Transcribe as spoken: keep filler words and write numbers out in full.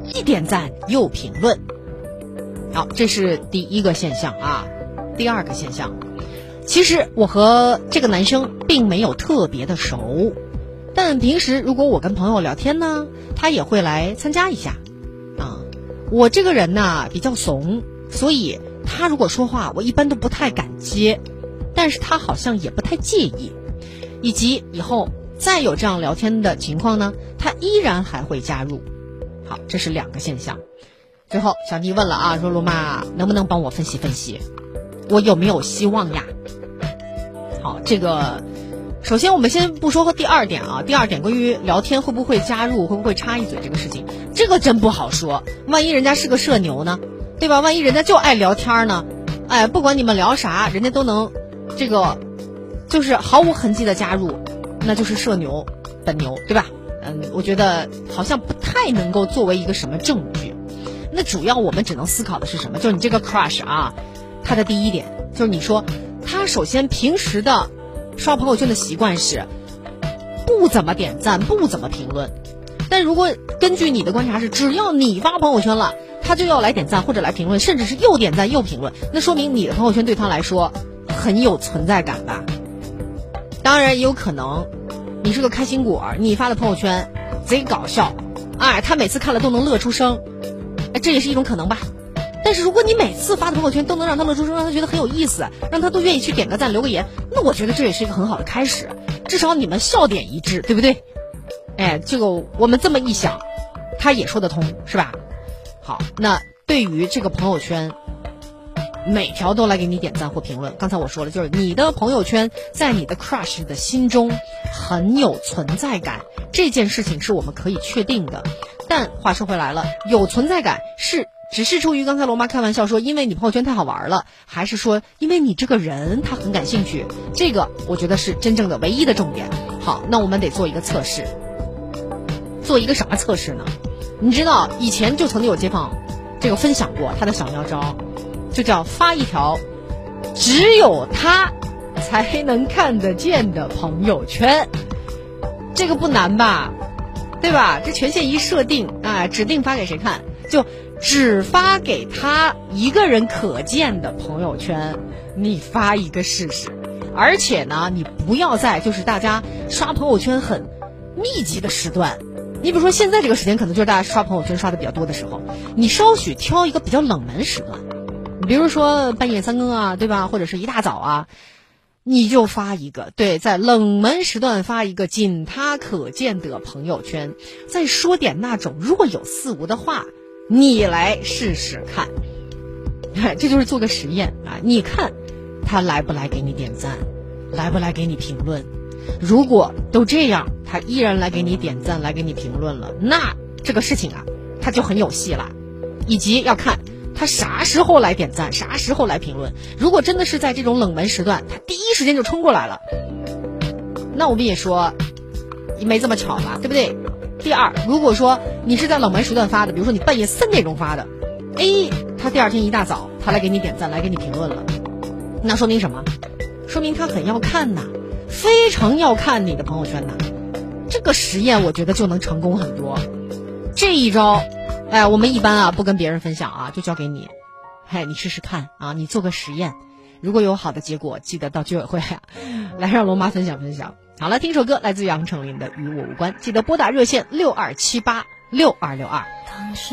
既点赞又评论。好，这是第一个现象啊。第二个现象，其实我和这个男生并没有特别的熟，但平时如果我跟朋友聊天呢，他也会来参加一下啊。我这个人呢比较怂，所以他如果说话我一般都不太敢接，但是他好像也不太介意，以及以后再有这样聊天的情况呢，他依然还会加入。好，这是两个现象。最后小妮问了啊，说罗妈能不能帮我分析分析，我有没有希望呀？好，这个首先我们先不说第二点啊，第二点关于聊天会不会加入，会不会插一嘴这个事情，这个真不好说，万一人家是个社牛呢，对吧？万一人家就爱聊天呢，哎，不管你们聊啥，人家都能这个就是毫无痕迹的加入，那就是社牛本牛，对吧？嗯，我觉得好像不太能够作为一个什么证据。那主要我们只能思考的是什么？就是你这个 crush 啊，他的第一点就是你说他首先平时的刷朋友圈的习惯是不怎么点赞，不怎么评论。但如果根据你的观察是，只要你发朋友圈了，他就要来点赞或者来评论，甚至是又点赞又评论，那说明你的朋友圈对他来说很有存在感吧。当然也有可能你是个开心果，你发的朋友圈贼搞笑，哎，他每次看了都能乐出声，哎，这也是一种可能吧。但是如果你每次发的朋友圈都能让他乐出声，让他觉得很有意思，让他都愿意去点个赞留个言，那我觉得这也是一个很好的开始，至少你们笑点一致，对不对？哎，这个我们这么一想，他也说得通，是吧？好，那对于这个朋友圈每条都来给你点赞或评论，刚才我说了，就是你的朋友圈在你的 crush 的心中很有存在感，这件事情是我们可以确定的。但话说回来了，有存在感是只是出于刚才罗妈开玩笑说因为你朋友圈太好玩了，还是说因为你这个人他很感兴趣，这个我觉得是真正的唯一的重点。好，那我们得做一个测试。做一个什么测试呢？你知道以前就曾经有街坊这个分享过他的小妙招，就叫发一条只有他才能看得见的朋友圈。这个不难吧，对吧？这权限一设定啊，指定发给谁看，就只发给他一个人可见的朋友圈，你发一个试试。而且呢，你不要在就是大家刷朋友圈很密集的时段，你比如说现在这个时间可能就是大家刷朋友圈刷的比较多的时候，你稍许挑一个比较冷门时段，你比如说半夜三更啊，对吧？或者是一大早啊，你就发一个，对，在冷门时段发一个仅他可见的朋友圈，再说点那种若有似无的话，你来试试看。这就是做个实验啊，你看他来不来给你点赞，来不来给你评论。如果都这样，他依然来给你点赞，来给你评论了，那这个事情啊，他就很有戏了。以及要看他啥时候来点赞，啥时候来评论。如果真的是在这种冷门时段，他第一时间就冲过来了，那我们也说没这么巧吧，对不对？第二，如果说你是在冷门时段发的，比如说你半夜三点钟发的，哎，他第二天一大早他来给你点赞，来给你评论了，那说明什么？说明他很要看呐，非常要看你的朋友圈呐。这个实验我觉得就能成功很多。这一招哎，我们一般啊不跟别人分享啊，就交给你，哎，你试试看啊，你做个实验，如果有好的结果，记得到居委会啊来让罗妈分享分享。好了，听首歌来自杨丞琳的《与我无关》，记得拨打热线六二七八六二六二。